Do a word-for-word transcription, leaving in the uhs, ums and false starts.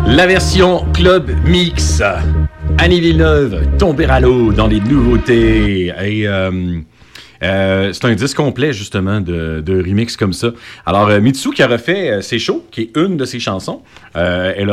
La version Club Mix. Annie Villeneuve, tomber à l'eau dans les nouveautés. Et euh, euh, c'est un disque complet, justement, de, de remix comme ça. Alors, euh, Mitsu qui a refait euh, C'est chaud, qui est une de ses chansons. Euh, elle a